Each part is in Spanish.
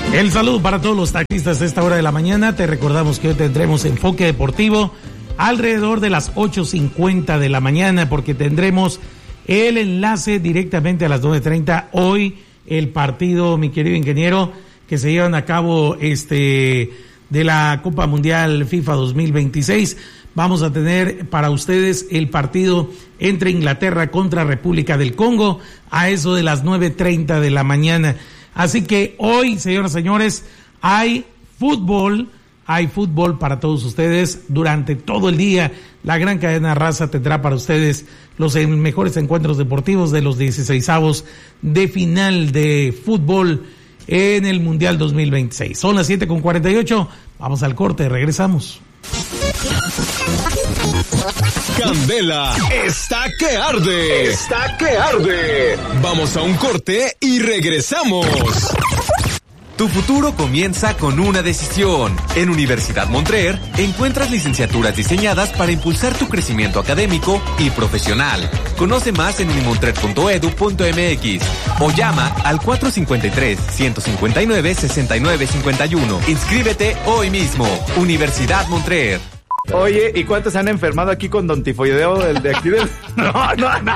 El saludo para todos los taxistas de esta hora de la mañana. Te recordamos que hoy tendremos enfoque deportivo alrededor de las 8:50 de la mañana, porque tendremos el enlace directamente a las 9:30. Hoy el partido, mi querido ingeniero, que se llevan a cabo de la Copa Mundial FIFA 2026. Vamos a tener para ustedes el partido entre Inglaterra contra República del Congo a eso de las 9:30 de la mañana. Así que hoy, señoras y señores, hay fútbol para todos ustedes durante todo el día. La gran cadena Raza tendrá para ustedes los mejores encuentros deportivos de los 16avos de final de fútbol en el Mundial 2026. Son las 7:48, vamos al corte, regresamos. Candela está que arde. Está que arde. Vamos a un corte y regresamos. Tu futuro comienza con una decisión. En Universidad Montreer encuentras licenciaturas diseñadas para impulsar tu crecimiento académico y profesional. Conoce más en unimontreer.edu.mx o llama al 453-159-6951. Inscríbete hoy mismo. Universidad Montreer. Oye, ¿y cuántos han enfermado aquí con don tifoideo de aquí del...? No,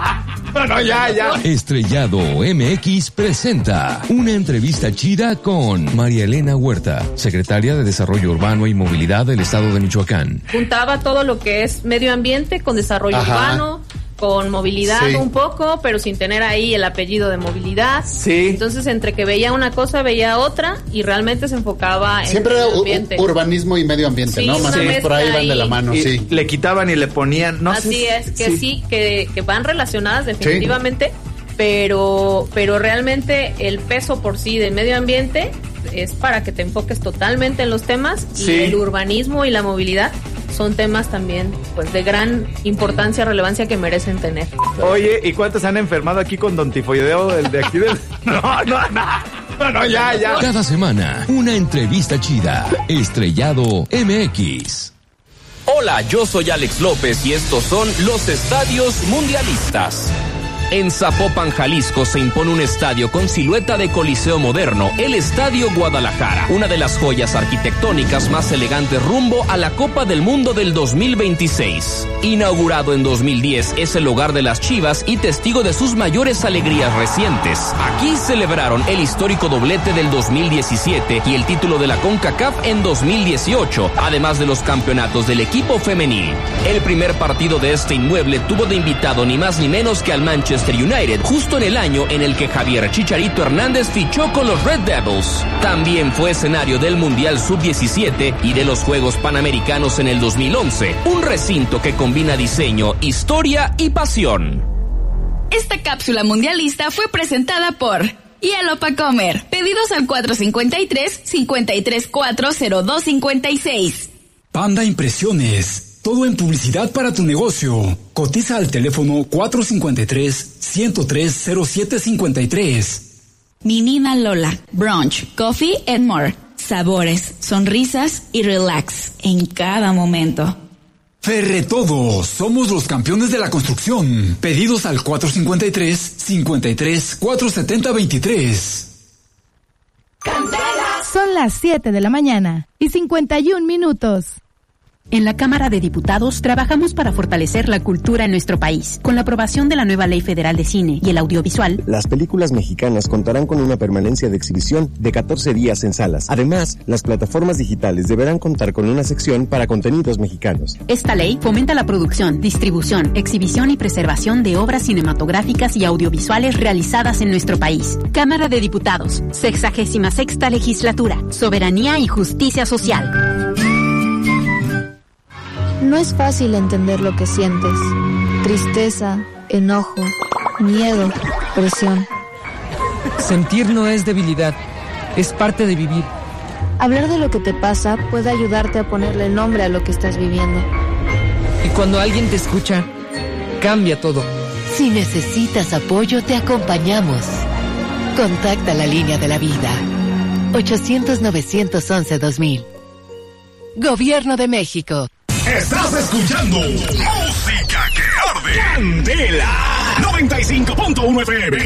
ya. Estrellado MX presenta una entrevista chida con María Elena Huerta, secretaria de Desarrollo Urbano y Movilidad del Estado de Michoacán. Juntaba todo lo que es medio ambiente con desarrollo urbano, con movilidad un poco, pero sin tener ahí el apellido de movilidad. Sí. Entonces, entre que veía una cosa, veía otra, y realmente se enfocaba siempre en el ambiente. Urbanismo y medio ambiente, sí, ¿no? Más o menos por ahí van de la mano, y sí. le quitaban y le ponían, no Así sé. es, que van relacionadas definitivamente, pero realmente el peso por sí del medio ambiente es para que te enfoques totalmente en los temas, y el urbanismo y la movilidad son temas también pues de gran importancia, relevancia que merecen tener. Oye, ¿y cuántos han enfermado aquí con don tifoideo de aquí del...? No, ya. Cada semana, una entrevista chida. Estrellado MX. Hola, yo soy Alex López y estos son los estadios mundialistas. En Zapopan, Jalisco, se impone un estadio con silueta de coliseo moderno, el Estadio Guadalajara, una de las joyas arquitectónicas más elegantes rumbo a la Copa del Mundo del 2026. Inaugurado en 2010, es el hogar de las Chivas y testigo de sus mayores alegrías recientes. Aquí celebraron el histórico doblete del 2017 y el título de la CONCACAF en 2018, además de los campeonatos del equipo femenil. El primer partido de este inmueble tuvo de invitado ni más ni menos que al Manchester United, justo en el año en el que Javier Chicharito Hernández fichó con los Red Devils. También fue escenario del Mundial Sub-17 y de los Juegos Panamericanos en el 2011, un recinto que combina diseño, historia y pasión. Esta cápsula mundialista fue presentada por Hielo pa' Comer. Pedidos al 453-534-0256. Panda Impresiones. Todo en publicidad para tu negocio. Cotiza al teléfono 453-103-0753. Menina Lola. Brunch, coffee and more. Sabores, sonrisas y relax en cada momento. Ferretodo. Somos los campeones de la construcción. Pedidos al 453-53-470-23. Son las 7 de la mañana y 51 minutos. En la Cámara de Diputados trabajamos para fortalecer la cultura en nuestro país. Con la aprobación de la nueva Ley Federal de Cine y el Audiovisual, las películas mexicanas contarán con una permanencia de exhibición de 14 días en salas. Además, las plataformas digitales deberán contar con una sección para contenidos mexicanos. Esta ley fomenta la producción, distribución, exhibición y preservación de obras cinematográficas y audiovisuales realizadas en nuestro país. Cámara de Diputados, 66ª Legislatura, Soberanía y Justicia Social. No es fácil entender lo que sientes. Tristeza, enojo, miedo, presión. Sentir no es debilidad, es parte de vivir. Hablar de lo que te pasa puede ayudarte a ponerle nombre a lo que estás viviendo. Y cuando alguien te escucha, cambia todo. Si necesitas apoyo, te acompañamos. Contacta la línea de la vida. 800-911-2000. Gobierno de México. Estás escuchando Música que Arde. Candela 95.1 FM.